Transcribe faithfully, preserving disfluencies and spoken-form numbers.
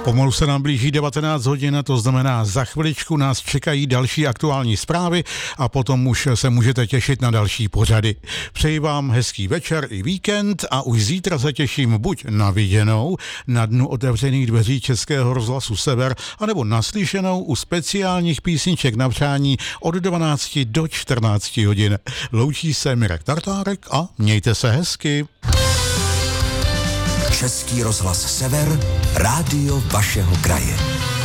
Pomalu se nám blíží devatenáct hodin, to znamená za chviličku nás čekají další aktuální zprávy a potom už se můžete těšit na další pořady. Přeji vám hezký večer i víkend a už zítra se těším buď na viděnou na dnu otevřených dveří Českého rozhlasu Sever, anebo naslyšenou u speciálních písniček na přání od dvanácti do čtrnácti hodin. Loučí se Mirek Tartárek a mějte se hezky. Český rozhlas Sever, rádio vašeho kraje.